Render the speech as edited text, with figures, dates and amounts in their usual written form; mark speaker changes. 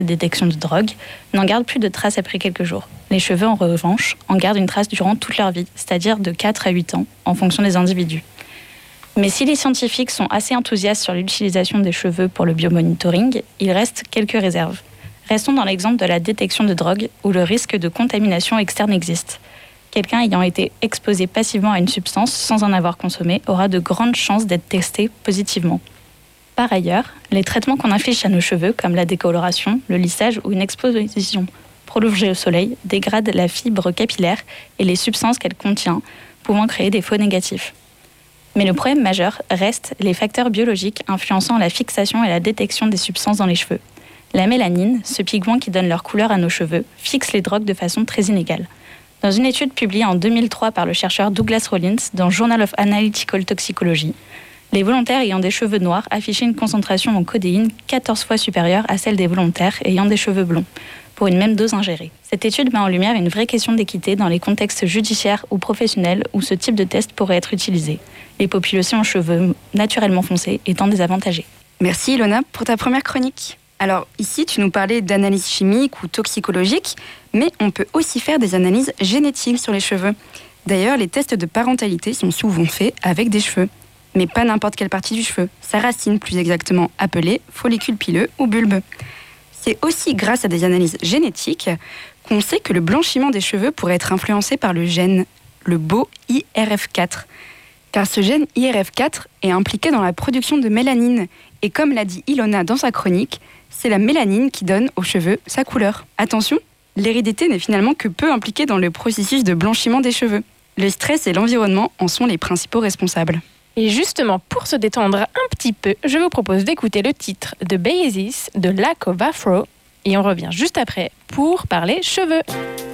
Speaker 1: de détection de drogue, n'en gardent plus de traces après quelques jours. Les cheveux, en revanche, en gardent une trace durant toute leur vie, c'est-à-dire de 4 à 8 ans, en fonction des individus. Mais si les scientifiques sont assez enthousiastes sur l'utilisation des cheveux pour le biomonitoring, il reste quelques réserves. Restons dans l'exemple de la détection de drogue, où le risque de contamination externe existe. Quelqu'un ayant été exposé passivement à une substance sans en avoir consommé aura de grandes chances d'être testé positivement. Par ailleurs, les traitements qu'on inflige à nos cheveux, comme la décoloration, le lissage ou une exposition prolongée au soleil, dégradent la fibre capillaire et les substances qu'elle contient, pouvant créer des faux négatifs. Mais le problème majeur reste les facteurs biologiques influençant la fixation et la détection des substances dans les cheveux. La mélanine, ce pigment qui donne leur couleur à nos cheveux, fixe les drogues de façon très inégale. Dans une étude publiée en 2003 par le chercheur Douglas Rollins dans Journal of Analytical Toxicology, les volontaires ayant des cheveux noirs affichaient une concentration en codéine 14 fois supérieure à celle des volontaires ayant des cheveux blonds, pour une même dose ingérée. Cette étude met en lumière une vraie question d'équité dans les contextes judiciaires ou professionnels où ce type de test pourrait être utilisé, les populations aux cheveux naturellement foncés étant désavantagées.
Speaker 2: Merci Ilona pour ta première chronique. Alors ici, tu nous parlais d'analyse chimique ou toxicologique, mais on peut aussi faire des analyses génétiques sur les cheveux. D'ailleurs, les tests de parentalité sont souvent faits avec des cheveux. Mais pas n'importe quelle partie du cheveu, sa racine plus exactement appelée follicule pileux ou bulbe. C'est aussi grâce à des analyses génétiques qu'on sait que le blanchiment des cheveux pourrait être influencé par le gène, le beau IRF4. Car ce gène IRF4 est impliqué dans la production de mélanine. Et comme l'a dit Ilona dans sa chronique, c'est la mélanine qui donne aux cheveux sa couleur. Attention, l'hérédité n'est finalement que peu impliquée dans le processus de blanchiment des cheveux. Le stress et l'environnement en sont les principaux responsables.
Speaker 3: Et justement, pour se détendre un petit peu, je vous propose d'écouter le titre de Basis de Lack of Afro. Et on revient juste après pour parler cheveux.